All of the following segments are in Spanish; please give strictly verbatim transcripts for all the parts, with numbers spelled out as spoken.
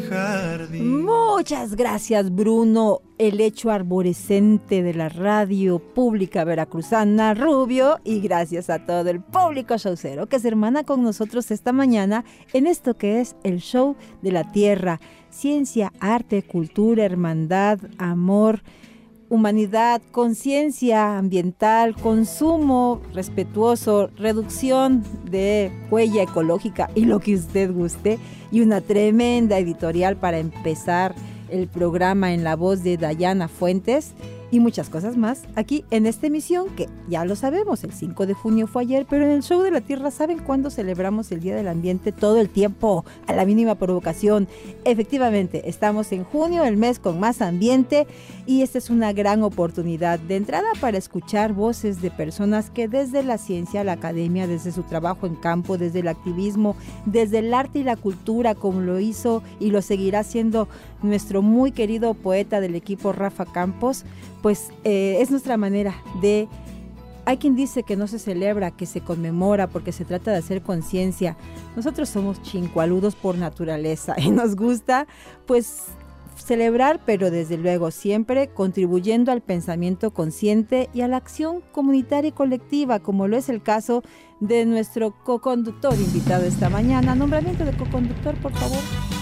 jardín. Muchas gracias, Bruno, el hecho arborescente de la radio pública veracruzana, Rubio, y gracias a todo el público showcero que se hermana con nosotros esta mañana en esto que es el Show de la Tierra. Ciencia, arte, cultura, hermandad, amor, humanidad, conciencia ambiental, consumo respetuoso, reducción de huella ecológica y lo que usted guste, y una tremenda editorial para empezar el programa en la voz de Dayana Fuentes y muchas cosas más aquí en esta emisión que ya lo sabemos, el cinco de junio fue ayer, pero en el Show de la Tierra ¿saben cuándo celebramos el Día del Ambiente? Todo el tiempo, a la mínima provocación. Efectivamente, estamos en junio, el mes con más ambiente, y esta es una gran oportunidad de entrada para escuchar voces de personas que desde la ciencia, la academia, desde su trabajo en campo, desde el activismo, desde el arte y la cultura, como lo hizo y lo seguirá haciendo nuestro muy querido poeta del equipo Rafa Campos, pues eh, es nuestra manera de... Hay quien dice que no se celebra, que se conmemora porque se trata de hacer conciencia. Nosotros somos chincualudos por naturaleza y nos gusta pues celebrar, pero desde luego siempre contribuyendo al pensamiento consciente y a la acción comunitaria y colectiva, como lo es el caso de nuestro coconductor invitado esta mañana. Nombramiento de coconductor, por favor.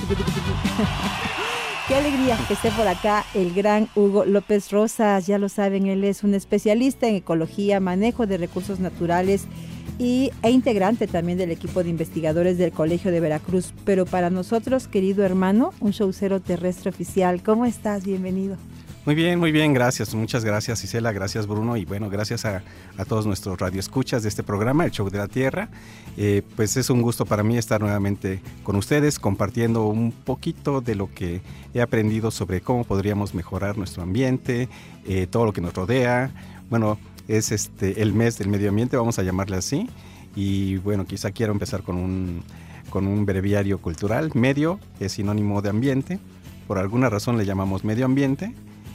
Qué alegría que esté por acá el gran Hugo López Rosas. Ya lo saben, él es un especialista en ecología, manejo de recursos naturales y, e integrante también del equipo de investigadores del Colegio de Veracruz. Pero para nosotros, querido hermano, un showcero terrestre oficial. ¿Cómo estás? Bienvenido. Muy bien, muy bien, gracias. Muchas gracias, Isela, gracias, Bruno, y bueno, gracias a, a todos nuestros radioescuchas de este programa, el Show de la Tierra. Eh, pues es un gusto para mí estar nuevamente con ustedes, compartiendo un poquito de lo que he aprendido sobre cómo podríamos mejorar nuestro ambiente, eh, todo lo que nos rodea. Bueno, es este el mes del medio ambiente, vamos a llamarle así, y bueno, quizá quiero empezar con un, con un breviario cultural. Medio es sinónimo de ambiente, por alguna razón le llamamos medio ambiente,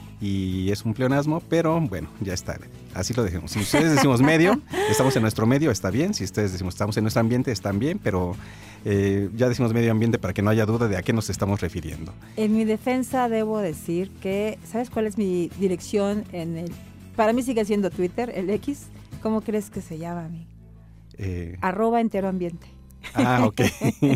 y es un pleonasmo, pero bueno, ya está, así lo dejemos. Si ustedes decimos medio, estamos en nuestro medio, está bien. Si ustedes decimos estamos en nuestro ambiente, están bien, pero eh, ya decimos medio ambiente para que no haya duda de a qué nos estamos refiriendo. En mi defensa debo decir que, ¿sabes cuál es mi dirección? En el, para mí sigue siendo Twitter, el X. ¿Cómo crees que se llama a mí? Eh, Arroba entero ambiente. Ah, ok.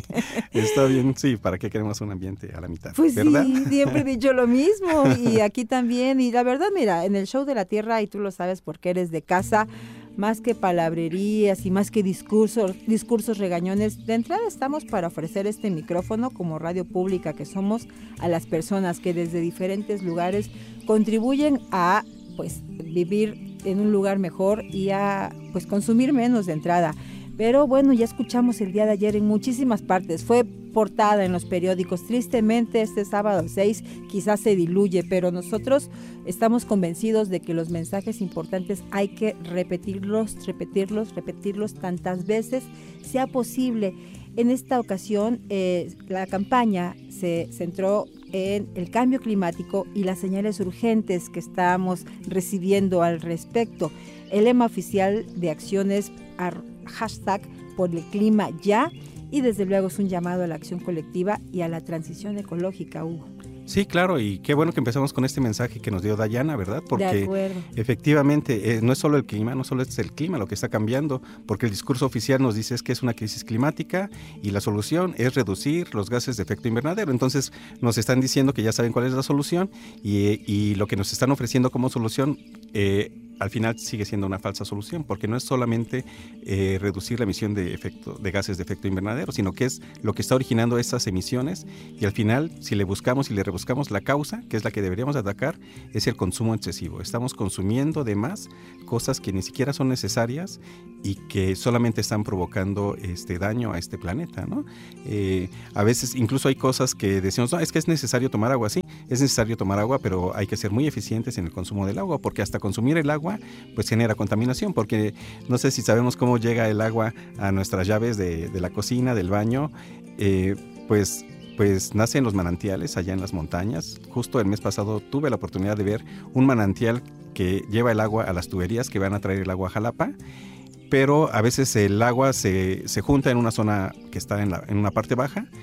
Está bien, sí, ¿para qué queremos un ambiente a la mitad? Pues ¿verdad? Sí, siempre he dicho lo mismo, y aquí también, y la verdad, mira, en el Show de la Tierra, y tú lo sabes porque eres de casa, más que palabrerías y más que discursos, discursos regañones, de entrada estamos para ofrecer este micrófono como radio pública que somos a las personas que desde diferentes lugares contribuyen a pues vivir en un lugar mejor y a pues consumir menos de entrada. Pero bueno, ya escuchamos el día de ayer en muchísimas partes, fue portada en los periódicos. Tristemente este sábado seis quizás se diluye, pero nosotros estamos convencidos de que los mensajes importantes hay que repetirlos, repetirlos, repetirlos tantas veces sea posible. En esta ocasión eh, la campaña se centró en el cambio climático y las señales urgentes que estamos recibiendo al respecto. El lema oficial de acción es hashtag por el clima ya, y desde luego es un llamado a la acción colectiva y a la transición ecológica, Hugo. Sí, claro, y qué bueno que empezamos con este mensaje que nos dio Dayana, ¿verdad? Porque efectivamente eh, no es solo el clima, no solo es el clima lo que está cambiando, porque el discurso oficial nos dice es que es una crisis climática y la solución es reducir los gases de efecto invernadero. Entonces nos están diciendo que ya saben cuál es la solución, y, y lo que nos están ofreciendo como solución eh, al final sigue siendo una falsa solución, porque no es solamente eh, reducir la emisión de, efecto, de gases de efecto invernadero, sino que es lo que está originando estas emisiones, y al final, si le buscamos y le rebuscamos la causa, que es la que deberíamos atacar, es el consumo excesivo. Estamos consumiendo de más cosas que ni siquiera son necesarias y que solamente están provocando este daño a este planeta, ¿no? Eh, a veces incluso hay cosas que decimos, no, es que es necesario tomar agua. Sí, es necesario tomar agua, pero hay que ser muy eficientes en el consumo del agua, porque hasta consumir el agua pues genera contaminación, porque no sé si sabemos cómo llega el agua a nuestras llaves de, de la cocina, del baño, eh, pues pues nace en los manantiales allá en las montañas. Justo el mes pasado tuve la oportunidad de ver un manantial que lleva el agua a las tuberías que van a traer el agua a Jalapa, pero a veces el agua se, se junta en una zona que está en, la, en una parte baja,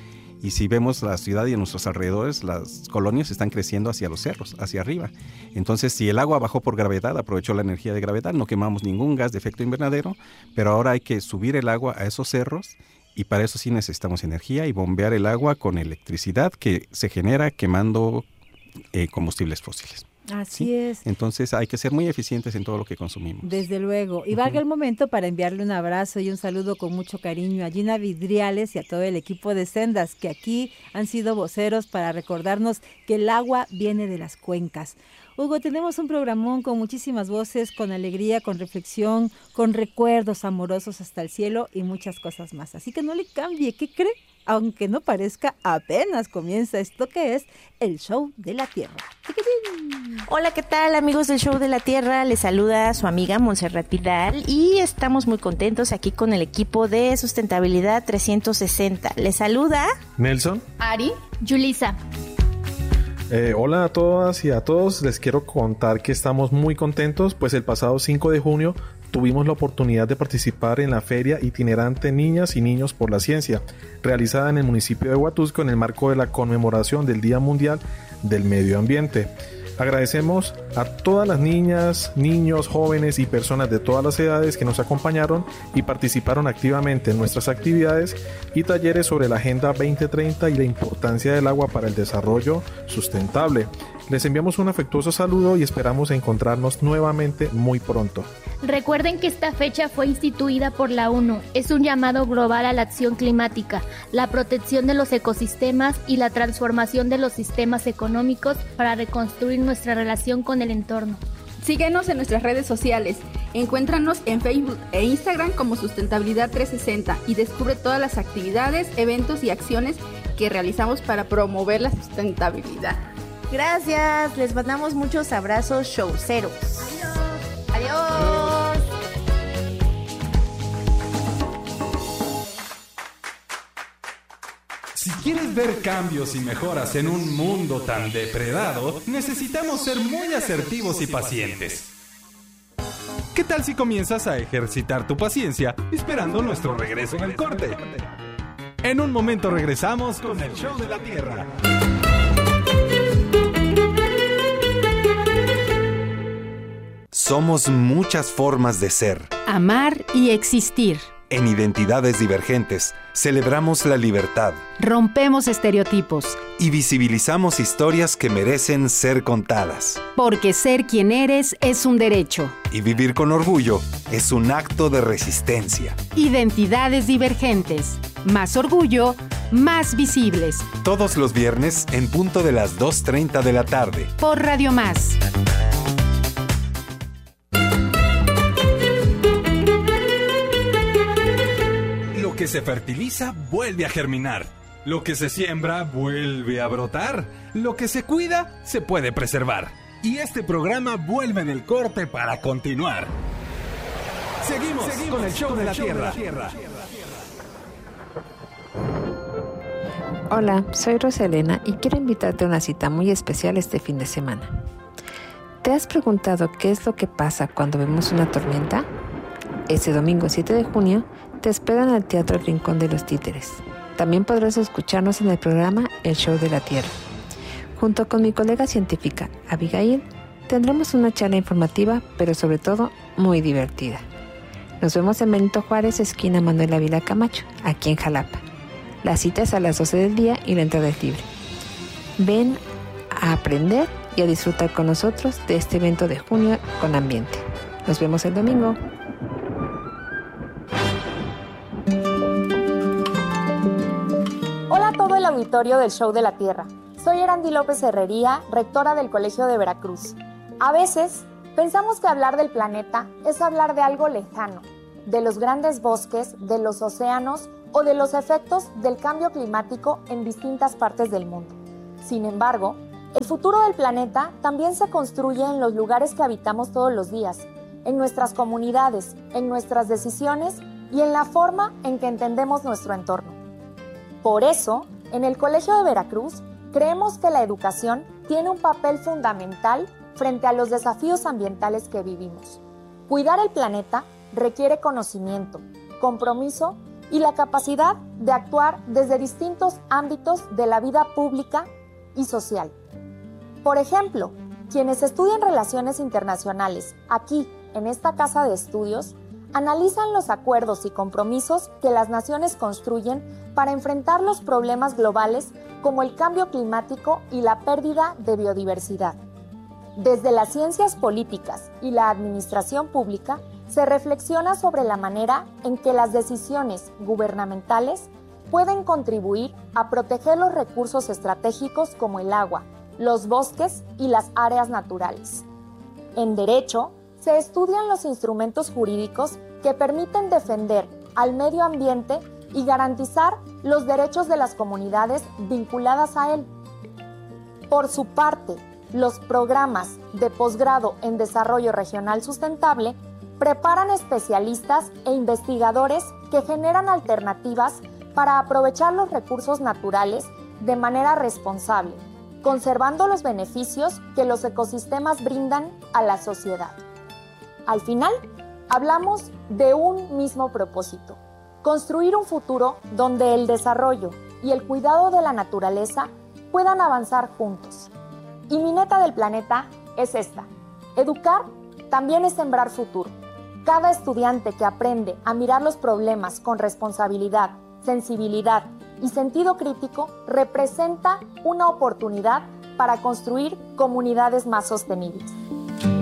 Y si vemos la ciudad y en nuestros alrededores, las colonias están creciendo hacia los cerros, hacia arriba. Entonces, si el agua bajó por gravedad, aprovechó la energía de gravedad, no quemamos ningún gas de efecto invernadero, pero ahora hay que subir el agua a esos cerros y para eso sí necesitamos energía y bombear el agua con electricidad que se genera quemando eh, combustibles fósiles. Así ¿sí? es. Entonces hay que ser muy eficientes en todo lo que consumimos. Desde luego. Y valga uh-huh. el momento para enviarle un abrazo y un saludo con mucho cariño a Gina Vidriales y a todo el equipo de Sendas, que aquí han sido voceros para recordarnos que el agua viene de las cuencas. Hugo, tenemos un programón con muchísimas voces, con alegría, con reflexión, con recuerdos amorosos hasta el cielo y muchas cosas más. Así que no le cambie, ¿qué cree? Aunque no parezca, apenas comienza esto que es el Show de la Tierra. Hola, ¿qué tal, amigos del Show de la Tierra? Les saluda su amiga Montserrat Vidal y estamos muy contentos aquí con el equipo de Sustentabilidad trescientos sesenta. Les saluda Nelson, Ari, Yulisa. Eh, hola a todas y a todos, les quiero contar que estamos muy contentos, pues el pasado cinco de junio tuvimos la oportunidad de participar en la Feria Itinerante Niñas y Niños por la Ciencia, realizada en el municipio de Huatusco en el marco de la conmemoración del Día Mundial del Medio Ambiente. Agradecemos a todas las niñas, niños, jóvenes y personas de todas las edades que nos acompañaron y participaron activamente en nuestras actividades y talleres sobre la Agenda veinte treinta y la importancia del agua para el desarrollo sustentable. Les enviamos un afectuoso saludo y esperamos encontrarnos nuevamente muy pronto. Recuerden que esta fecha fue instituida por la ONU. Es un llamado global a la acción climática, la protección de los ecosistemas y la transformación de los sistemas económicos para reconstruir nuestra relación con el entorno. Síguenos en nuestras redes sociales. Encuéntranos en Facebook e Instagram como Sustentabilidad trescientos sesenta y descubre todas las actividades, eventos y acciones que realizamos para promover la sustentabilidad. Gracias, les mandamos muchos abrazos showceros. Adiós. Adiós. Si quieres ver cambios y mejoras en un mundo tan depredado, necesitamos ser muy asertivos y pacientes. ¿Qué tal si comienzas a ejercitar tu paciencia esperando nuestro regreso en el corte? En un momento regresamos con el Show de la Tierra. Somos muchas formas de ser, amar y existir. En Identidades Divergentes celebramos la libertad, rompemos estereotipos y visibilizamos historias que merecen ser contadas. Porque ser quien eres es un derecho. Y vivir con orgullo es un acto de resistencia. Identidades Divergentes. Más orgullo, más visibles. Todos los viernes en punto de las dos treinta de la tarde. Por Radio Más. Lo que se fertiliza vuelve a germinar. Lo que se siembra vuelve a brotar. Lo que se cuida se puede preservar. Y este programa vuelve del corte para continuar. Seguimos, Seguimos con el Show, con de, la show de la Tierra. Hola, soy Rosalena y quiero invitarte a una cita muy especial este fin de semana. ¿Te has preguntado qué es lo que pasa cuando vemos una tormenta? Este domingo siete de junio te esperan al Teatro Rincón de los Títeres. También podrás escucharnos en el programa El Show de la Tierra. Junto con mi colega científica Abigail, tendremos una charla informativa, pero sobre todo muy divertida. Nos vemos en Benito Juárez, esquina Manuel Ávila Camacho, aquí en Jalapa. La cita es a las doce del día y la entrada es libre. Ven a aprender y a disfrutar con nosotros de este evento de junio con ambiente. Nos vemos el domingo. Hola a todo el auditorio del Show de la Tierra. Soy Erandi López Herrería, rectora del Colegio de Veracruz. A veces pensamos que hablar del planeta es hablar de algo lejano, de los grandes bosques, de los océanos o de los efectos del cambio climático en distintas partes del mundo. Sin embargo, el futuro del planeta también se construye en los lugares que habitamos todos los días, en nuestras comunidades, en nuestras decisiones y en la forma en que entendemos nuestro entorno. Por eso, en el Colegio de Veracruz, creemos que la educación tiene un papel fundamental frente a los desafíos ambientales que vivimos. Cuidar el planeta requiere conocimiento, compromiso y la capacidad de actuar desde distintos ámbitos de la vida pública y social. Por ejemplo, quienes estudian relaciones internacionales aquí, en esta casa de estudios, analizan los acuerdos y compromisos que las naciones construyen para enfrentar los problemas globales como el cambio climático y la pérdida de biodiversidad. Desde las ciencias políticas y la administración pública, se reflexiona sobre la manera en que las decisiones gubernamentales pueden contribuir a proteger los recursos estratégicos como el agua, los bosques y las áreas naturales. En derecho, se estudian los instrumentos jurídicos que permiten defender al medio ambiente y garantizar los derechos de las comunidades vinculadas a él. Por su parte, los programas de posgrado en Desarrollo Regional Sustentable preparan especialistas e investigadores que generan alternativas para aprovechar los recursos naturales de manera responsable, conservando los beneficios que los ecosistemas brindan a la sociedad. Al final, hablamos de un mismo propósito: construir un futuro donde el desarrollo y el cuidado de la naturaleza puedan avanzar juntos. Y mi neta del planeta es esta: educar también es sembrar futuro. Cada estudiante que aprende a mirar los problemas con responsabilidad, sensibilidad y sentido crítico representa una oportunidad para construir comunidades más sostenibles.